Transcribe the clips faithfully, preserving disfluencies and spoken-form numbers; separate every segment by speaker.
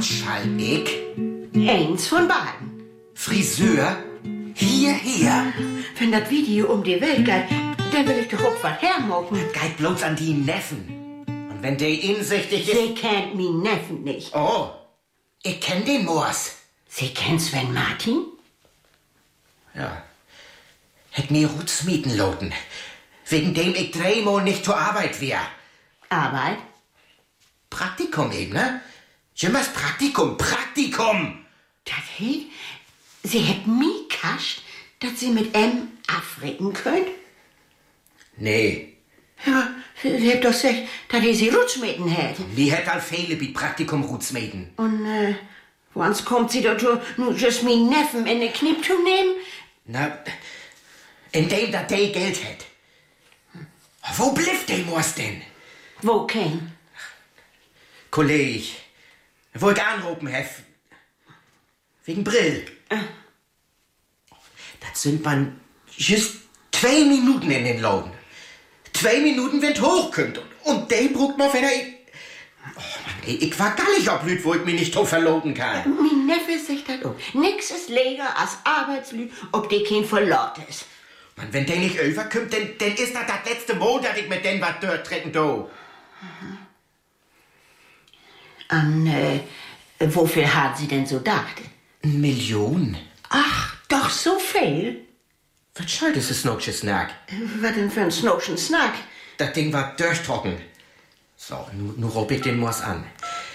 Speaker 1: schall ich?
Speaker 2: Eins von beiden.
Speaker 1: Friseur? Hierher?
Speaker 2: Wenn das Video um die Welt geht, dann will ich doch auch was hermocken.
Speaker 1: Geht bloß an die Neffen. Und wenn der insichtig ist...
Speaker 2: Sie kennt min Neffen nicht.
Speaker 1: Oh, ich kenn den Moors.
Speaker 2: Sie kennt Sven Martin?
Speaker 1: Ja. Hätt mir Ruts mieten loten. Wegen dem ich dreimal nicht zur Arbeit wär.
Speaker 2: Arbeit?
Speaker 1: Praktikum eben, ne? Jimmers Praktikum, Praktikum!
Speaker 2: Das heet, Sie hätt mi kascht, dass Sie mit em africken könnt?
Speaker 1: Nee.
Speaker 2: Ja, Sie habt doch gesagt, dass ihr Sie Rutschmäden hätt.
Speaker 1: Die hätt all viele wie Praktikum Rutsmäden.
Speaker 2: Und, äh, wanns kommt Sie dazu, nur just min Neffen in den Knipp zu nehmen?
Speaker 1: Na, in dem dat de Geld hätt. Wo bliff de Moors denn?
Speaker 2: Wo kein?
Speaker 1: Kolleg, wo ich anrufen hef. Wegen Brill.
Speaker 2: Äh.
Speaker 1: Das sind man just zwei Minuten in den Laden. Zwei Minuten, wenn's hochkommt. Und, und der brucht noch wieder... Ich, oh Mann, ey, ich war gallig oblüt, wo ich mich nicht so verloten kann.
Speaker 2: Min Neffe sagt das auch. Nix ist leger als Arbeitslüd, ob die kein Verlot ist.
Speaker 1: Mann, wenn der nicht überkommt, dann, dann ist das das letzte Mal, dass ich mit dem was dort treten do.
Speaker 2: Mhm. An, äh, wofür hat sie denn so gedacht?
Speaker 1: Eine Million?
Speaker 2: Ach, doch so viel?
Speaker 1: Was schall das ist Snokchen Snack?
Speaker 2: Was denn für ein Snokchen Snack?
Speaker 1: Das Ding war durchtrocken. So, nu, nu rob ich den Moors an.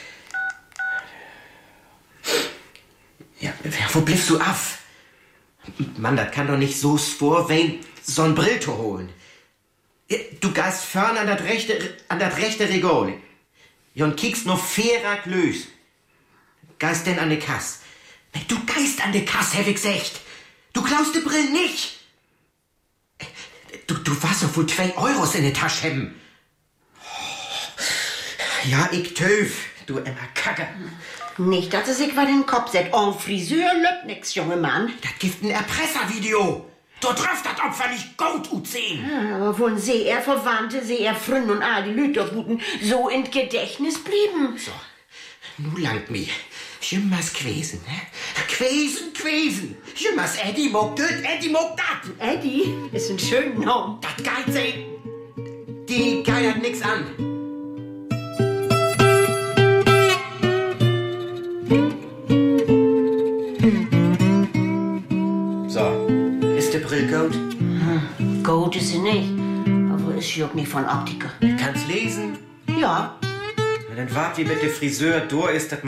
Speaker 1: Ja, wo bliffst du af? Mann, das kann doch nicht so vorwehen, so ein Brill zu holen. Ja, du gehst fern an das rechte, an das rechte Regal. Ja, und kiekst noch fairer lös. Geist denn an de Kass? Du geist an de Kass, hab ich gesagt. Du klaust de Brill nicht. Du, du warst doch wohl zwei Euros in der Tasche haben. Ja, ich töf, du immer Kacke.
Speaker 2: Nicht, dass es sich was in den Kopf setzt. En Friseur löbt nix, junge Mann.
Speaker 1: Das gibt ein Erpresservideo. Du trifft das Opfer nicht gut ut sehen.
Speaker 2: Ja, aber wollen sie er Verwandte, sie er Frünn und all die Lüterbuten so in Gedächtnis blieben?
Speaker 1: So, nu langt mi. Jimmers Quesen, ne? Quesen, Quesen. Jimmers Eddie mogt düt, Eddie mogt dat.
Speaker 2: Eddie ist ein schöner Name.
Speaker 1: Dat geit sie. Die geiert nix an. So, ist der Brill gut?
Speaker 2: Hm, gut ist sie nicht. Aber ist sie auch nicht von Optiker.
Speaker 1: Kannst lesen?
Speaker 2: Ja.
Speaker 1: Na, dann wart wie mit der Friseur, da ist das